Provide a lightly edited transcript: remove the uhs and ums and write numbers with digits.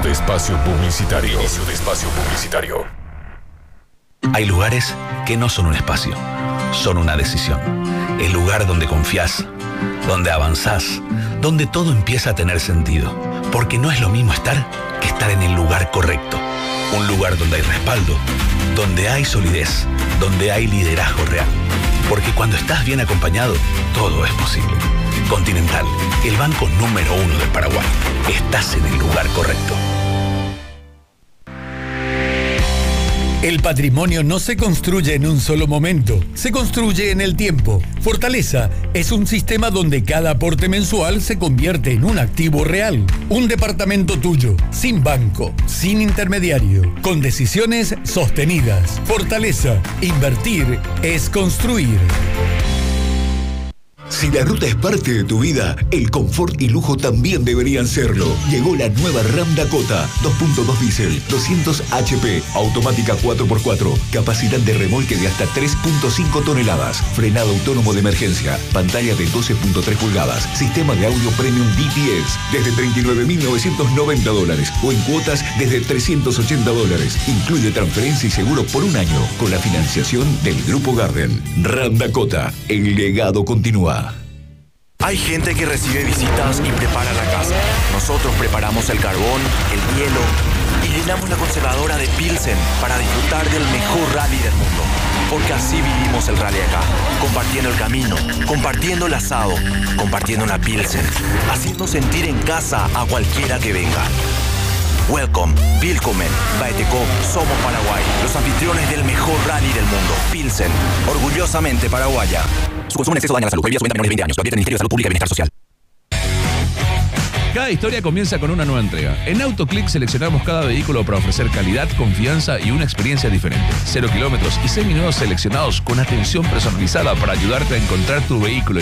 de espacio publicitario. Inicio de espacio publicitario. Hay lugares que no son un espacio, son una decisión. El lugar donde confías, donde avanzás, donde todo empieza a tener sentido. Porque no es lo mismo estar que estar en el lugar correcto. Un lugar donde hay respaldo, donde hay solidez, donde hay liderazgo real. Porque cuando estás bien acompañado, todo es posible. Continental, el banco número 1 del Paraguay. Estás en el lugar correcto. El patrimonio no se construye en un solo momento, se construye en el tiempo. Fortaleza es un sistema donde cada aporte mensual se convierte en un activo real. Un departamento tuyo, sin banco, sin intermediario, con decisiones sostenidas. Fortaleza, invertir es construir. Si la ruta es parte de tu vida, el confort y lujo también deberían serlo. Llegó la nueva Ram Dakota, 2.2 diésel, 200 HP, automática 4x4, capacidad de remolque de hasta 3.5 toneladas, frenado autónomo de emergencia, pantalla de 12.3 pulgadas, sistema de audio premium DTS, desde $39.990 o en cuotas desde $380. Incluye transferencia y seguro por un año, con la financiación del Grupo Garden. Ram Dakota, el legado continúa. Hay gente que recibe visitas y prepara la casa. Nosotros preparamos el carbón, el hielo y llenamos la conservadora de Pilsen para disfrutar del mejor rally del mundo. Porque así vivimos el rally acá, compartiendo el camino, compartiendo el asado, compartiendo la Pilsen, haciendo sentir en casa a cualquiera que venga. Welcome, Willkommen, Baeteco, somos Paraguay, los anfitriones del mejor rally del mundo. Pilsen, orgullosamente paraguaya. Su consumo en exceso daña la salud. Prohibido su venta a menores de 20 años. Lo advierte el Ministerio de Salud Pública y Bienestar Social. Cada historia comienza con una nueva entrega. En AutoClick seleccionamos cada vehículo para ofrecer calidad, confianza y una experiencia diferente. 0 kilómetros y seminuevos seleccionados con atención personalizada para ayudarte a encontrar tu vehículo